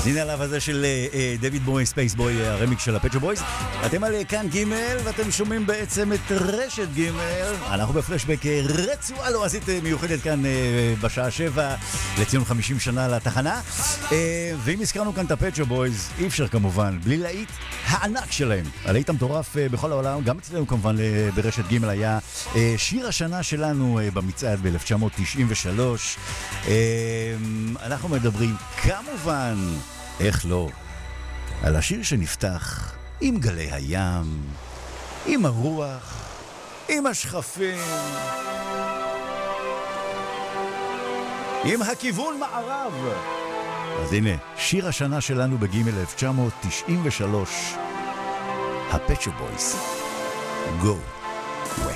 אז הנה עליו הזה של דויד בוי, ספייס בוי, הרמיק של הפצ'ו בויז. אתם על כאן ג' ואתם שומעים בעצם את רשת ג'. אנחנו בפלשבק רצועה לועזית מיוחדת כאן בשעה 7 לציון 50 שנה לתחנה. ואם הזכרנו כאן את הפצ'ו בויז, אי אפשר כמובן, בלי להיט הענק שלהם. הלהיט המטורף בכל העולם, גם אצלנו כמובן ברשת ג' היה שיר השנה שלנו במצעד ב-1993. אנחנו מדברים כמובן, איך לא, על השיר שנפתח עם גלי הים, עם הרוח, עם השכפים, עם הכיוון מערב. אז הנה, שיר השנה שלנו בג' 1993, הפצ'ו בויז, גו.